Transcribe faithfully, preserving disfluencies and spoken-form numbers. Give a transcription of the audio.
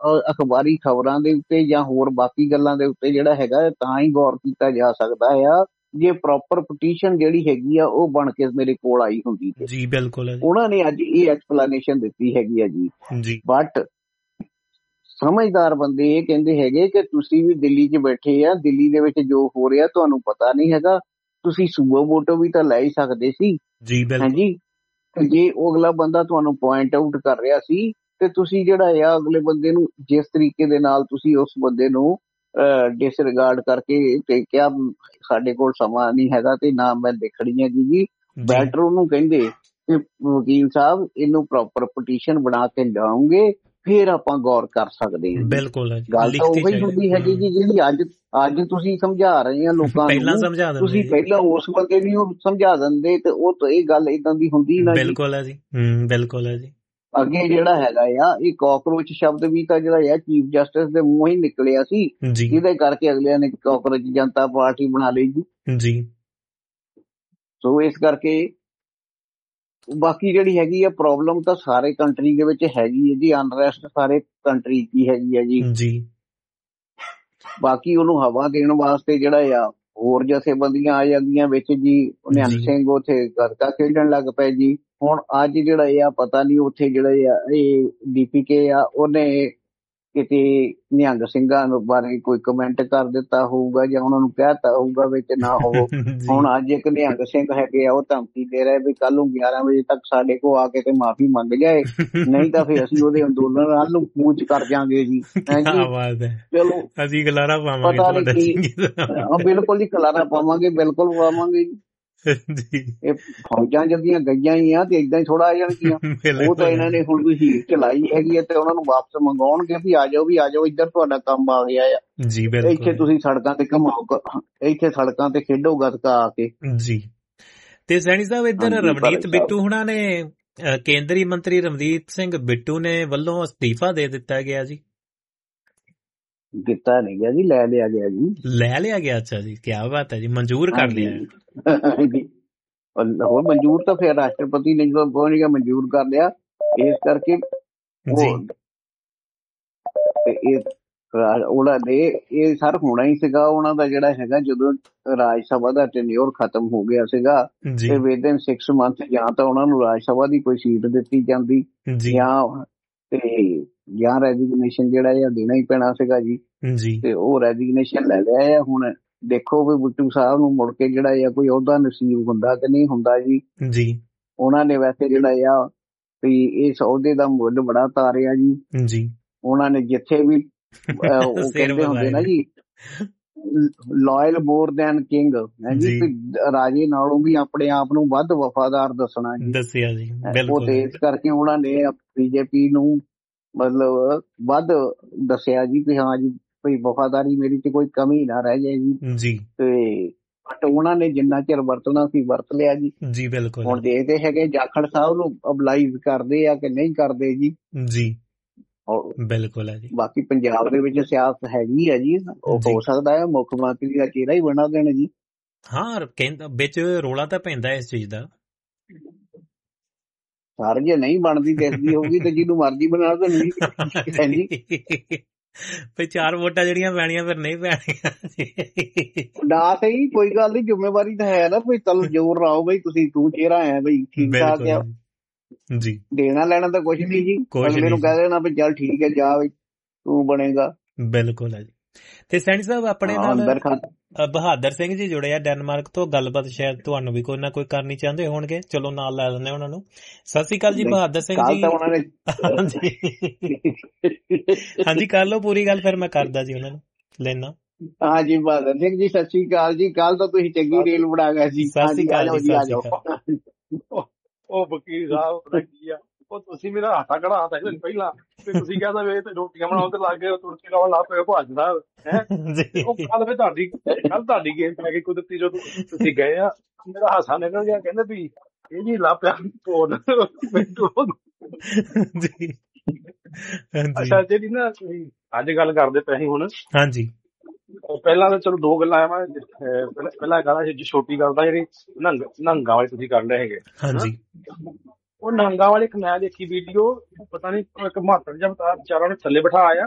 ਅਖਬਾਰੀ ਖਬਰਾਂ ਦੇ ਉੱਤੇ ਜਾਂ ਹੋਰ ਬਾਕੀ ਗੱਲਾਂ ਦੇ ਉੱਤੇ ਜਿਹੜਾ ਹੈਗਾ ਤਾਂ ਹੀ ਗੌਰ ਕੀਤਾ ਜਾ ਸਕਦਾ ਆ ਜੇ ਪ੍ਰੋਪਰ ਪਟੀਸ਼ਨ ਜਿਹੜੀ ਹੈਗੀ ਆ ਉਹ ਬਣ ਕੇ ਮੇਰੇ ਕੋਲ ਆਈ ਹੁੰਦੀ ਤੇ ਜੀ ਬਿਲਕੁਲ ਉਹਨਾਂ ਨੇ ਅੱਜ ਇਹ ਐਕਸਪਲੇਨੇਸ਼ਨ ਦਿੱਤੀ ਹੈਗੀ ਆ ਜੀ। ਜੀ ਬਟ ਸਮਝਦਾਰ ਬੰਦੇ ਇਹ ਕਹਿੰਦੇ ਹੈਗੇ ਕਿ ਤੁਸੀਂ ਵੀ ਦਿੱਲੀ 'ਚ ਬੈਠੇ ਆ, ਦਿੱਲੀ ਦੇ ਵਿੱਚ ਜੋ ਹੋ ਰਿਹਾ ਤੁਹਾਨੂੰ ਪਤਾ ਨਹੀਂ ਹੈਗਾ, ਤੁਸੀਂ ਸੂਬਾ ਵੋਟੋ ਵੀ ਤਾਂ ਲੈ ਹੀ ਸਕਦੇ ਸੀ। ਜੀ ਹਾਂਜੀ, ਜੇ ਉਹ ਅਗਲਾ ਬੰਦਾ ਤੁਹਾਨੂੰ ਪੁਆਇੰਟ ਆਊਟ ਕਰ ਰਿਹਾ ਸੀ ਤੇ ਤੁਸੀਂ ਜਿਹੜਾ ਆ ਅਗਲੇ ਬੰਦੇ ਨੂੰ ਜਿਸ ਤਰੀਕੇ ਦੇ ਨਾਲ ਤੁਸੀਂ ਉਸ ਬੰਦੇ ਨੂੰ ਡਿਸਰਿਗਾਰਡ ਕਰਕੇ ਤੇ ਕਿਹਾ ਸਾਡੇ ਕੋਲ ਸਮਾਂ ਨਹੀਂ ਹੈਗਾ ਤੇ ਨਾ ਮੈਂ ਦੇਖਣੀ ਹੈਗੀ ਜੀ, ਬੈਟਰ ਉਹਨੂੰ ਕਹਿੰਦੇ ਕਿ ਵਕੀਲ ਸਾਹਿਬ ਇਹਨੂੰ ਪ੍ਰੋਪਰ ਪਟੀਸ਼ਨ ਬਣਾ ਕੇ ਲਿਆਉਂਗੇ ਫਿਰ ਆਪਾਂ ਗੌਰ ਕਰ ਸਕਦੇ ਹਾਂ। ਬਿਲਕੁਲ ਗੱਲ ਤਾਂ ਉਹੀ ਹੁੰਦੀ ਹੈਗੀ ਜੀ ਜਿਹੜੀ ਅੱਜ ਅੱਜ ਤੁਸੀਂ ਸਮਝਾ ਰਹੇ ਆ ਲੋਕਾਂ ਨੂੰ, ਤੁਸੀਂ ਪਹਿਲਾਂ ਉਸ ਬੰਦੇ ਨੂੰ ਸਮਝਾ ਦਿੰਦੇ ਤੇ ਉਹ ਇਹ ਗੱਲ ਇਦਾਂ ਦੀ ਹੁੰਦੀ ਨਾ। ਬਿਲਕੁਲ ਹੈ ਜੀ, ਹਮ ਬਿਲਕੁਲ ਹੈ ਜੀ। ਅੱਗੇ ਜਿਹੜਾ ਹੈਗਾ ਆ ਇਹ ਕਾਕਰੋਚ ਸ਼ਬਦ ਵੀ ਤਾਂ ਜਿਹੜਾ ਆ ਚੀਫ ਜਸਟਿਸ ਦੇ ਮੂੰਹ ਹੀ ਨਿਕਲਿਆ ਸੀ, ਜਿਹਦੇ ਕਰਕੇ ਅਗਲਿਆਂ ਨੇ ਕਾਕਰੋਚ ਜਨਤਾ ਪਾਰਟੀ ਬਣਾ ਲਈ ਜੀ। ਜੀ ਸੋ ਇਸ ਕਰਕੇ ਬਾਕੀ ਜਿਹੜੀ ਹੈਗੀ ਆ ਪ੍ਰੋਬਲਮ ਤਾਂ ਸਾਰੇ ਕੰਟਰੀ ਦੇ ਵਿੱਚ ਹੈਗੀ ਹੈ ਜੀ, ਅਨਰੈਸਟ ਸਾਰੇ ਕੰਟਰੀ ਦੀ ਹੈਗੀ ਹੈ ਜੀ। ਜੀ ਬਾਕੀ ਉਹਨੂੰ ਹਵਾ ਦੇਣ ਵਾਸਤੇ ਜਿਹੜਾ ਆ ਹੋਰ ਜਥੇਬੰਦੀਆਂ ਆ ਜਾਂਦੀਆਂ ਵਿੱਚ ਜੀ। ਨਿਹੰਗ ਸਿੰਘ ਉੱਥੇ ਗੱਤਕਾ ਖੇਡਣ ਲੱਗ ਪਏ ਜੀ। ਹੁਣ ਅੱਜ ਜਿਹੜਾ ਆ ਪਤਾ ਨਹੀਂ ਉੱਥੇ ਜਿਹੜੇ ਆ ਇਹ ਡੀਪੀਕੇ ਆ ਉਹਨੇ ਕਿਤੇ ਨਿਹੰਗ ਸਿੰਘਾਂ ਬਾਰੇ ਕੋਈ ਕਮੈਂਟ ਕਰ ਦਿੱਤਾ ਹੋਊਗਾ ਜਾਂ ਉਹਨਾਂ ਨੂੰ ਕਹਿਤਾ ਹੋਊਗਾ ਵਿੱਚ ਨਾ ਹੋਵੋ। ਹੁਣ ਅੱਜ ਇੱਕ ਨਿਹੰਗ ਸਿੰਘ ਹੈਗੇ ਆ ਉਹ ਧਮਕੀ ਦੇ ਰਹੇ ਵੀ ਕੱਲ ਨੂੰ ਗਿਆਰਾਂ ਵਜੇ ਤੱਕ ਸਾਡੇ ਕੋਲ ਆ ਕੇ ਤੇ ਮਾਫੀ ਮੰਗ ਜਾਏ, ਨਹੀਂ ਤਾਂ ਫਿਰ ਅਸੀਂ ਉਹਦੇ ਅੰਦੋਲਨ ਨਾਲ ਨੂੰ ਕੂਚ ਕਰ ਜਾਵਾਂਗੇ ਜੀ। ਚਲੋ ਅਸੀਂ ਗਲਾਰਾ ਪਤਾ ਨਹੀਂ ਕੀ, ਬਿਲਕੁਲ ਜੀ ਕਲਾਰਾ ਪਾਵਾਂਗੇ, ਬਿਲਕੁਲ ਪਾਵਾਂਗੇ ਜੀ। ਇਹ ਫੌਜਾਂ ਜਦੀਆਂ ਗਈਆਂ ਹੀ ਆ ਤੇ ਏਦਾਂ ਹੀ ਥੋੜਾ ਆ ਜਾਣਗੀਆਂ। ਉਹ ਤਾਂ ਇਹਨਾਂ ਨੇ ਹੁਣ ਵੀ ਹੀਰ ਚਲਾਈ ਹੈਗੀ ਆ ਤੇ ਉਹਨਾਂ ਨੂੰ ਵਾਪਸ ਮੰਗਾਉਣਗੇ ਵੀ ਆ ਜਾਓ ਵੀ ਆ ਜਾਓ ਇੱਧਰ ਤੁਹਾਡਾ ਕੰਮ ਆ ਗਿਆ ਆ ਜੀ। ਇੱਥੇ ਤੁਸੀਂ ਸੜਕਾਂ ਤੇ ਘੁਮਾਓ, ਇੱਥੇ ਸੜਕਾਂ ਤੇ ਖੇਡੋ ਗੱਤਕਾ ਆ ਕੇ ਜੀ। ਤੇ ਸੈਣੀ ਸਾਹਿਬ ਇੱਧਰ ਰਵਨੀਤ ਬਿੱਟੂ ਹੁਣਾਂ ਨੇ ਕੇਂਦਰੀ ਮੰਤਰੀ ਰਵਨੀਤ ਸਿੰਘ ਬਿੱਟੂ ਨੇ ਵੱਲੋਂ ਅਸਤੀਫਾ ਦੇ ਦਿੱਤਾ ਗਿਆ ਜੀ। ਦਿੱਤਾ ਨਹੀਂ ਗਿਆ ਜੀ, ਲੈ ਲਿਆ ਗਿਆ ਜੀ। ਲੈ ਲਿਆ ਗਿਆ, ਅੱਛਾ ਜੀ, ਕੀ ਬਾਤ ਹੈ ਜੀ, ਮਨਜ਼ੂਰ ਕਰ ਲਿਆ। ਹੋਰ ਮਨਜ਼ੂਰ ਤਾਂ ਫਿਰ ਰਾਸ਼ਟਰਪਤੀ ਨੇ ਜਦੋਂ ਪਹੁੰਚ ਮਨਜ਼ੂਰ ਕਰ ਲਿਆ, ਇਸ ਕਰਕੇ ਉਹਨਾਂ ਦੇ ਇਹ ਸਰ ਹੋਣਾ ਹੀ ਸੀਗਾ ਉਹਨਾਂ ਦਾ ਜਿਹੜਾ ਹੈਗਾ ਜਦੋਂ ਰਾਜ ਸਭਾ ਦਾ ਟੈਨਿਓਰ ਖਤਮ ਹੋ ਗਿਆ ਸੀਗਾ ਤੇ ਵਿਦਨ ਸਿਕਸ ਮੰਥ ਜਾਂ ਤਾਂ ਉਹਨਾਂ ਨੂੰ ਰਾਜ ਸਭਾ ਦੀ ਕੋਈ ਸੀਟ ਦਿੱਤੀ ਜਾਂਦੀ ਜਾਂ ਤੇ ਜਾਂ ਰੈਜ਼ਿਗਨੇਸ਼ਨ ਜਿਹੜਾ ਆ ਦੇਣਾ ਹੀ ਪੈਣਾ ਸੀਗਾ ਜੀ। ਤੇ ਉਹ ਰੈਜ਼ਿਗਨੇਸ਼ਨ ਲੈ ਲਿਆ ਆ। ਹੁਣ ਦੇਖੋ ਵੀ ਬਿੱਟੂ ਸਾਹਿਬ ਨੂੰ ਮੁੜ ਕੇ ਜਿਹੜਾ ਆ ਕੋਈ ਅਹੁਦਾ ਨਸੀਬ ਹੁੰਦਾ ਕਿ ਨਹੀਂ ਹੁੰਦਾ ਜੀ। ਜੀ ਉਹਨਾਂ ਨੇ ਵੈਸੇ ਜਿਹੜਾ ਆ ਵੀ ਇਸ ਅਹੁਦੇ ਦਾ ਮੁੱਲ ਬੜਾ ਤਾਰਿਆ ਜੀ। ਜੀ ਉਹਨਾਂ ਨੇ ਜਿੱਥੇ ਵੀ ਉਹ ਕਹਿੰਦੇ ਹੁੰਦੇ ਨਾ ਜੀ ਲਾਇਲ ਮੋਰ ਦੈਨ ਕਿੰਗ, ਰਾਜੇ ਨਾਲੋਂ ਵੀ ਆਪਣੇ ਆਪ ਨੂੰ ਵੱਧ ਵਫਾਦਾਰ ਦੱਸਣਾ ਜੀ, ਦੱਸਿਆ ਜੀ। ਉਹ ਤੇ ਇਸ ਕਰਕੇ ਉਹਨਾਂ ਨੇ ਬੀਜੇਪੀ ਨੂੰ ਮਤਲਬ ਵੱਧ ਦੱਸਿਆ ਜੀ ਕਿ ਹਾਂ ਜੀ ਕੋਈ ਵਫਾਦਾਰੀ ਮੇਰੀ ਚ ਕੋਈ ਕਮੀ ਨਾ ਰਹਿ ਜਾਏ ਜੀ। ਤੇ ਬਟ ਉਹਨਾਂ ਨੇ ਜਿੰਨਾ ਚਿਰ ਵਰਤਣਾ ਸੀ ਵਰਤ ਲਿਆ ਜੀ। ਜੀ ਬਿਲਕੁਲ। ਹੁਣ ਦੇਖਦੇ ਹੈਗੇ ਜਾਖੜ ਸਾਹਿਬ ਨੂੰ ਅਬਲਾਈਜ਼ ਕਰਦੇ ਆ ਕਿ ਨਹੀਂ ਕਰਦੇ ਜੀ। ਜੀ ਬਿਲਕੁਲ ਹੈ ਜੀ। ਬਾਕੀ ਪੰਜਾਬ ਦੇ ਵਿੱਚ ਸਿਆਸਤ ਹੈਗੀ ਆ ਜੀ, ਉਹ ਹੋ ਸਕਦਾ ਹੈ ਮੁੱਖ ਮੰਤਰੀ ਦਾ ਚਿਹਰਾ ਹੀ ਬਣਾ ਦੇਣ ਜੀ। ਹਾਂ ਕਹਿੰਦਾ ਵਿੱਚ ਰੌਲਾ ਤਾਂ ਪੈਂਦਾ ਇਸ ਚੀਜ਼ ਦਾ। ਸਰ ਜੇ ਨਹੀਂ ਬਣਦੀ ਦਿਸਦੀ ਹੋਊਗੀ ਤੇ ਜਿਹਨੂੰ ਮਰਜ਼ੀ ਬਣਾ ਦੇਣੀ। ਵੀ ਚਾਰ ਵੋਟਾਂ ਜਿਹੜੀਆਂ ਪੈਣੀਆਂ ਫਿਰ ਨਹੀਂ ਪੈਣੀਆਂ ਨਾ ਸਹੀ, ਕੋਈ ਗੱਲ ਨਹੀਂ, ਜ਼ਿੰਮੇਵਾਰੀ ਤਾਂ ਹੈ ਨਾ ਵੀ ਚਲ ਜ਼ੋਰ ਲਾਓ ਬਈ ਤੁਸੀਂ ਤੂੰ ਚਿਹਰਾ ਹੈ ਬਈ ਠੀਕ ਠਾਕ ਆ ਜੀ। ਦੇਣਾ ਲੈਣਾ ਤਾਂ ਕੁਛ ਨਹੀਂ ਜੀ, ਅਗਲੇ ਨੂੰ ਕਹਿ ਦੇਣਾ ਵੀ ਚੱਲ ਠੀਕ ਹੈ ਜਾ ਬਈ ਤੂੰ ਬਣੇਗਾ। ਬਿਲਕੁਲ ਹੈ ਜੀ। ਤੇ ਸੈਣੀ ਸਾਹਿਬ ਆਪਣੇ ਨਾਲ ਬਹਾਦਰ ਸਿੰਘ ਜੀ ਜੁੜੇ ਆ ਡੈਨਮਾਰਕ ਤੋਂ, ਗੱਲਬਾਤ ਸ਼ਾਇਦ ਤੁਹਾਨੂੰ ਵੀ ਕੋਈ ਨਾ ਕੋਈ ਕਰਨੀ ਚਾਹੁੰਦੇ ਹੋਣਗੇ, ਚਲੋ ਨਾਲ ਲੈ ਲੈਂਦੇ ਉਹਨਾਂ ਨੂੰ। ਸਤਿ ਸ੍ਰੀ ਅਕਾਲ ਜੀ ਬਹਾਦਰ ਸਿੰਘ ਜੀ। ਹਾਂਜੀ ਕਰ ਲਓ ਪੂਰੀ ਗੱਲ, ਫਿਰ ਮੈਂ ਕਰਦਾ ਜੀ ਉਹਨਾਂ ਨੂੰ ਲੈਣਾ। ਹਾਂਜੀ ਬਹਾਦਰ ਸਿੰਘ ਜੀ ਸਤਿ ਸ੍ਰੀ ਅਕਾਲ ਜੀ। ਕੱਲ ਤਾਂ ਤੁਸੀਂ ਚੰਗੀ ਰੀਲ ਬਣਾ ਗਏ ਸੀ। ਸਤਿ ਸ੍ਰੀ ਅਕਾਲ ਜੀ। ਸਤਿ ਸ੍ਰੀ ਅਕਾਲ। ਉਹ ਵਕੀਲ ਸਾਹਿਬ ਪਤਾ ਕੀ ਆ, ਉਹ ਤੁਸੀਂ ਮੇਰਾ ਹੱਥਾ ਕੜਾ ਹੱਥ ਇੱਕ ਦਿਨ ਪਹਿਲਾਂ ਤੇ ਤੁਸੀਂ ਕਹਿੰਦਾ ਵੇ ਤੇ ਰੋਟੀਆਂ ਬਣਾਉਣ ਤੇ ਲੱਗ ਗਏ, ਤੁਰਕੀ ਲਾਉਣ ਲੱਗ ਪਏ ਭਾਜਦਾ ਹੈ। ਉਹ ਕੱਲ ਫਿਰ ਤੁਹਾਡੀ ਕੱਲ ਤੁਹਾਡੀ ਗੇਮ ਪੈ ਗਈ ਕੁਦਰਤੀ, ਜਦੋਂ ਤੁਸੀਂ ਗਏ ਆ ਮੇਰਾ ਹਾਸਾ ਨਿਕਲ ਗਿਆ। ਕਹਿੰਦੇ ਵੀ ਇਹ ਜੀ ਲਾ ਪਿਆ ਫੋਨ। ਅੱਛਾ ਜਿਹੜੀ ਨਾ ਤੁਸੀਂ ਅੱਜ ਗੱਲ ਕਰਦੇ ਪਏ ਸੀ ਹੁਣ, ਹਾਂਜੀ ਪਹਿਲਾਂ ਤਾਂ ਚਲੋ ਦੋ ਗੱਲਾਂ ਆ। ਪਹਿਲਾਂ ਗੱਲ ਛੋਟੀ ਗੱਲ ਦਾ ਜਿਹੜੀ ਨੰਗ ਨੰਗਾ ਵਾਲੀ ਤੁਸੀਂ ਕਰ ਰਹੇ ਹੈਗੇ, ਉਹ ਨੰਗਾ ਵਾਲੀ ਇੱਕ ਮੈਂ ਦੇਖੀ ਵੀਡੀਓ, ਪਤਾ ਨੀ ਇੱਕ ਮਹੱਤਵ ਜਿਹਾ ਵਿਚਾਰਾ ਉਹਨੇ ਥੱਲੇ ਬਿਠਾਇਆ